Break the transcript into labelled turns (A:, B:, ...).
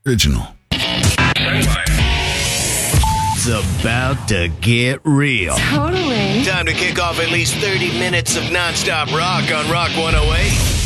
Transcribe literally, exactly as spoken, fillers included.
A: Original.
B: It's about to get real.
C: Totally.
B: Time to kick off at least thirty minutes of nonstop rock on Rock one oh eight.